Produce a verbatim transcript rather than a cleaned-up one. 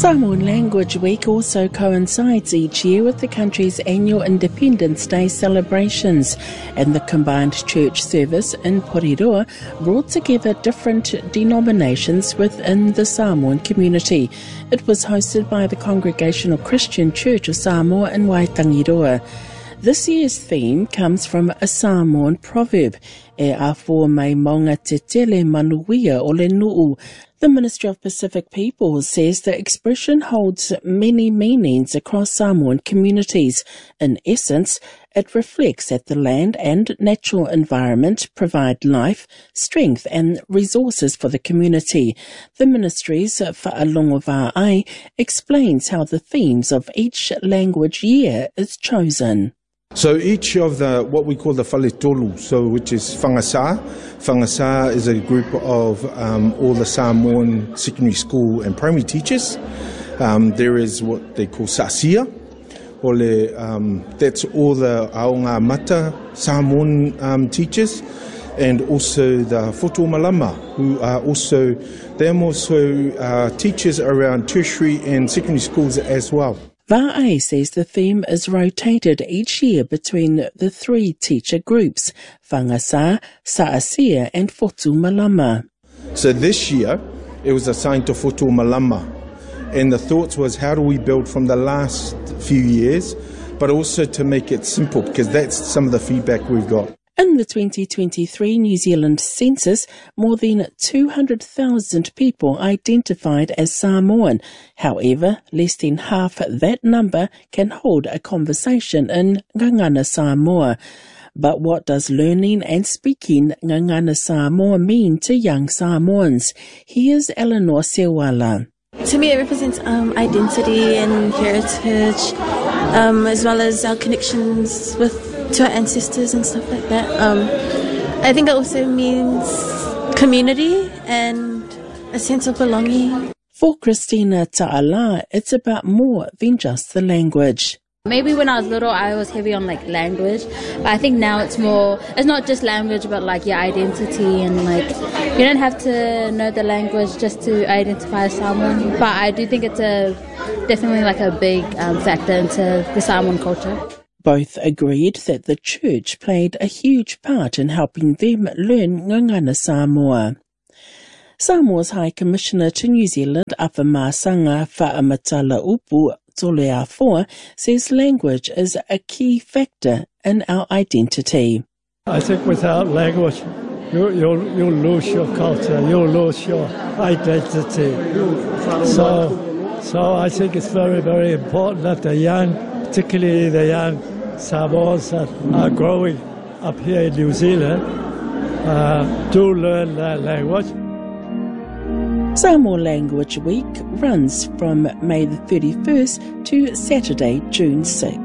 Samoan Language Week also coincides each year with the country's annual Independence Day celebrations, and the combined church service in Porirua brought together different denominations within the Samoan community. It was hosted by the Congregational Christian Church of Samoa in Waitangiroa. This year's theme comes from a Samoan proverb, e afo mai maunga te tele manuia o le nuu. The Ministry of Pacific Peoples says the expression holds many meanings across Samoan communities. In essence, it reflects that the land and natural environment provide life, strength and resources for the community. The Ministry's Whaalongo Va'ai explains how the themes of each language year is chosen. So each of the, what we call the Whale Tolu, so which is Whangasa. Whangasa is a group of um, all the Samoan secondary school and primary teachers. Um, there is what they call Sa'asia. Ole, um, that's all the Aonga Mata Samoan um, teachers. And also the Foto Malama, who are also, they're also uh, teachers around tertiary and secondary schools as well. Va'ai says the theme is rotated each year between the three teacher groups, Whangasa, Sa'asia and Foto Malama. So this year, it was assigned to Foto Malama. And the thought was, how do we build from the last few years, but also to make it simple, because that's some of the feedback we've got. In the twenty twenty-three New Zealand census, more than two hundred thousand people identified as Samoan. However, less than half that number can hold a conversation in Ngangana Samoa. But what does learning and speaking Ngangana Samoa mean to young Samoans? Here's Eleanor Sewala. To me, it represents um, identity and heritage, um, as well as our connections with to our ancestors and stuff like that. Um, I think it also means community and a sense of belonging. For Christina Ta'ala, it's about more than just the language. Maybe when I was little, I was heavy on like language, but I think now it's more, it's not just language, but like your identity, and like you don't have to know the language just to identify as Samoan. But I do think it's a definitely like a big um, factor into the Samoan culture. Both agreed that the church played a huge part in helping them learn Ngangana Samoa. Samoa's High Commissioner to New Zealand, Afamasanga Fa'amatala Upu Toleafoa, says language is a key factor in our identity. I think without language, you, you'll, you'll lose your culture, you'll lose your identity. So, so I think it's very, very important that the young, particularly the young Samoans that are growing up here in New Zealand, uh, do learn that language. Samoa Language Week runs from May the thirty-first to Saturday, June sixth.